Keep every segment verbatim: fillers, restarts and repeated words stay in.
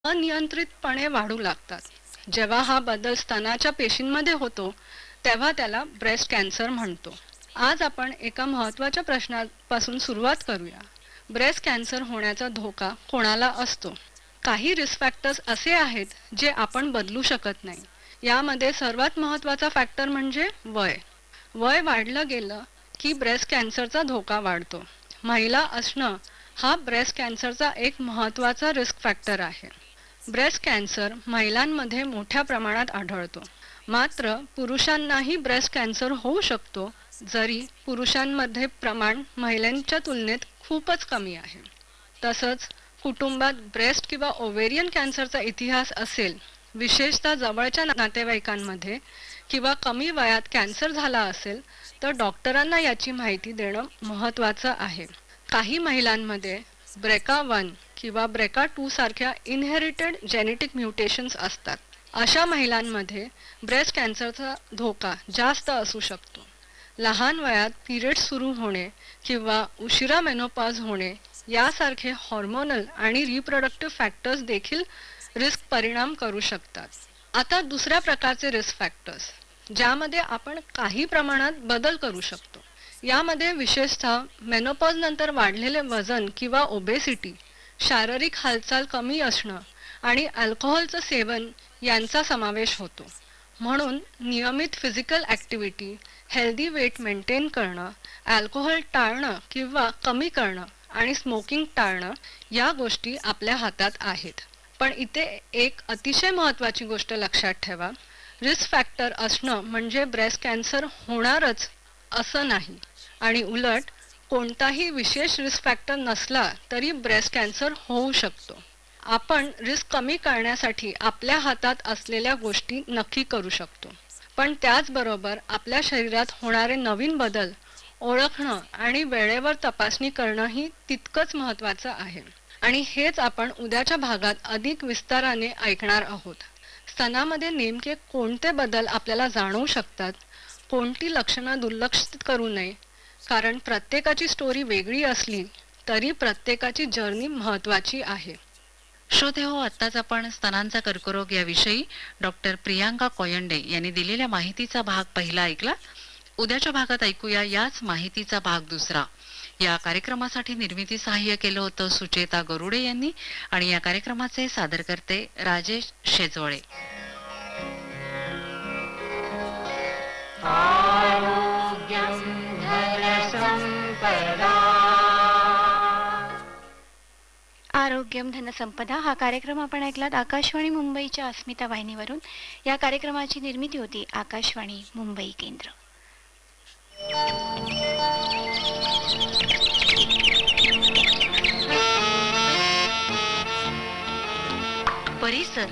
अनियंत्रितपणे वाढू लागतात. जेव्हा हा बदल स्तनाच्या पेशींमध्ये होतो तेव्हा त्याला ब्रेस्ट कॅन्सर म्हणतो. आज आपण एका महत्त्वाच्या प्रश्नापासून सुरुवात करूया. ब्रेस्ट कॅन्सर होण्याचा धोका कोणाला असतो? काही रिस्क फॅक्टर्स असे आहेत जे आपण बदलू शकत नाही. यामध्ये सर्वात महत्त्वाचा फॅक्टर म्हणजे वय. वय वाढलं गेलं की ब्रेस्ट कॅन्सरचा धोका वाढतो. महिला असणं हा ब्रेस्ट कॅन्सरचा एक महत्त्वाचा रिस्क फॅक्टर आहे. ब्रेस्ट कॅन्सर महिलांमध्ये मोठ्या प्रमाणात आढळतो. मात्र पुरुषांनाही ब्रेस्ट कॅन्सर होऊ शकतो, जरी पुरुषांमध्ये प्रमाण महिलांच्या तुलनेत खूपच कमी आहे. तसंच कुटुंबात ब्रेस्ट किंवा ओव्हेरियन कॅन्सरचा इतिहास असेल, विशेषतः जवळच्या नातेवाईकांमध्ये, किंवा कमी वयात कॅन्सर झाला असेल तर डॉक्टरांना याची माहिती देणं महत्त्वाचं आहे. काही महिलांमध्ये ब्रेका वन किंवा ब्रेका टू सारख्या इनहेरिटेड जेनेटिक म्युटेशन्स असतात. अशा महिलांमध्ये ब्रेस्ट कॅन्सरचा धोका जास्त असू शकतो. लहान वयात पिरियड्स सुरू होणे किंवा उशिरा मेनोपॉज होणे यासारखे हॉर्मोनल आणि रिप्रोडक्टिव्ह फॅक्टर्स देखील रिस्क परिणाम करू शकतात. आता दुसऱ्या प्रकारचे रिस्क फॅक्टर्स ज्यामध्ये आपण काही प्रमाणात बदल करू शकतो. यामध्ये विशेषतः मेनोपॉज नंतर वाढलेले वजन किंवा ओबेसिटी, शारीरिक हालचाल कमी असणं आणि अल्कोहोलचं सेवन यांचा समावेश होतो. म्हणून नियमित physical activity, healthy weight maintain करणं, अल्कोहोल टाळणं किंवा कमी करणं आणि स्मोकिंग टाळणं या गोष्टी आपल्या हातात आहेत. पण इथे एक अतिशय महत्त्वाची गोष्ट लक्षात ठेवा. रिस्क फॅक्टर असणं म्हणजे ब्रेस्ट कॅन्सर होणारच असं नाही, आणि उलट कोणताही विशेष रिस्क फॅक्टर नसला तरी ब्रेस्ट कॅन्सर होऊ शकतो. आपण रिस्क कमी करण्यासाठी आपल्या हातात असलेल्या गोष्टी नक्की करू शकतो. पण त्याचबरोबर आपल्या शरीरात होणारे नवीन बदल ओळखणं आणि वेळेवर तपासणी करणंही तितकंच महत्त्वाचं आहे. आणि हेच आपण उद्याच्या भागात अधिक विस्ताराने ऐकणार आहोत. स्तनामध्ये नेमके कोणते बदल आपल्याला जाणवू शकतात, कोणती लक्षणं दुर्लक्षित करू नये, कारण प्रत्येकाची स्टोरी वेगळी असली तरी प्रत्येकाची जर्नी महत्त्वाची आहे. श्रोते हो, आत्ताच आपण स्तनांचा कर्करोग याविषयी डॉक्टर प्रियांका कोयंडे यांनी दिलेल्या माहितीचा भाग पहिला ऐकला. उद्याच्या भागात ऐकूया याच माहितीचा भाग दुसरा. या कार्यक्रमासाठी निर्मिती सहाय्य केलं होतं सुचेता गरुडे यांनी, आणि या कार्यक्रमाचे सादरकर्ते राजेश शेजवळे. आरोग्यम धनसंपदा हा कार्यक्रम आपण ऐकलात आकाशवाणी मुंबईच्या अस्मिता वाहिनीवरून. या कार्यक्रमाची निर्मिती होती आकाशवाणी मुंबई केंद्र. परिसर.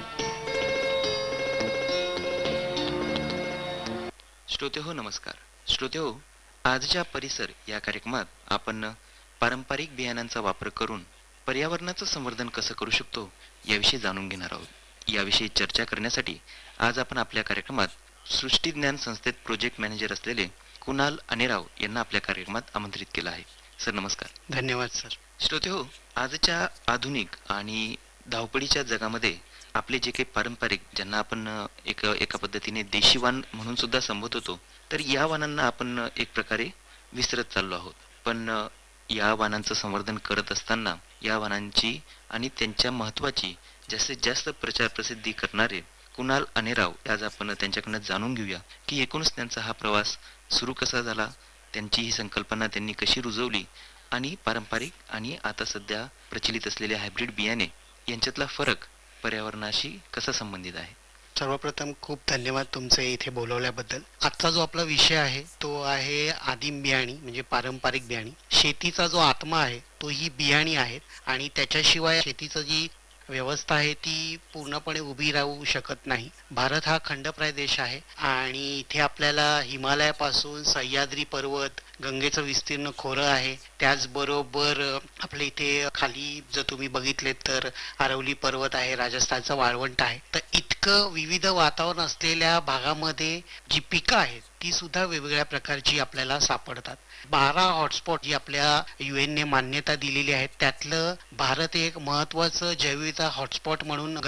श्रोते हो नमस्कार. श्रोते हो, आजच्या परिसर या कार्यक्रमात आपण पारंपरिक बियाणांचा वापर करून पर्यावरणाचं संवर्धन कसं करू शकतो याविषयी जाणून घेणार आहोत. याविषयी चर्चा करण्यासाठी आज आपण आपल्या कार्यक्रमात सृष्टी ज्ञान संस्थेत प्रोजेक्ट मॅनेजर असलेले कुणाल अनेराव यांना आपल्या कार्यक्रमात आमंत्रित केलं आहे. सर नमस्कार. धन्यवाद सर. श्रोते हो, आजच्या आधुनिक आणि धावपळीच्या जगामध्ये आपले जे काही पारंपरिक, ज्यांना आपण एक एका पद्धतीने देशी वाण म्हणून सुद्धा संबोधतो, तर या वाणांना आपण एक प्रकारे विसरत चाललो आहोत. पण या वाणांचं संवर्धन करत असताना या वाणांची आणि त्यांच्या महत्त्वाची जास्तीत जास्त प्रचार प्रसिद्धी करणारे कुणाल अनेराव, आज आपण त्यांच्याकडनं जाणून घेऊया की एकूणच त्यांचा हा प्रवास सुरू कसा झाला, त्यांची ही संकल्पना त्यांनी कशी रुजवली, आणि पारंपरिक आणि आता सध्या प्रचलित असलेले हायब्रिड बियाणे यांच्यातला फरक पर्यावरणाशी कसा संबंधित आहे. सर्वप्रथम खूप धन्यवाद तुमचे इथे बोलवल्याबद्दल. आजचा जो आपला विषय आहे तो आहे आदिम बियाणी म्हणजे पारंपरिक बियाणी. शेतीचा जो आत्मा आहे तो ही बियाणी आहेत, आणि त्याच्याशिवाय शेतीचं जी व्यवस्था आहे ती पूर्णपणे उभी राहू शकत नाही. भारत हा खंडप्राय देश आहे, आणि इथे आपल्याला हिमालयापासून सह्याद्री पर्वत, गंगेचं विस्तीर्ण खोरं आहे. त्याचबरोबर आपल्या इथे खाली जर तुम्ही बघितले तर अरवली पर्वत आहे, राजस्थानचं वाळवंट आहे. तर इतकं विविध वातावरण असलेल्या भागामध्ये जी पिकं आहेत ती सुद्धा वेगवेगळ्या प्रकारची आपल्याला सापडतात. बारा हॉटस्पॉट जी आपल्या युएनने मान्यता दिलेली आहे त्यातलं भारत एक महत्वाचं जैवविविधता हॉटस्पॉट म्हणून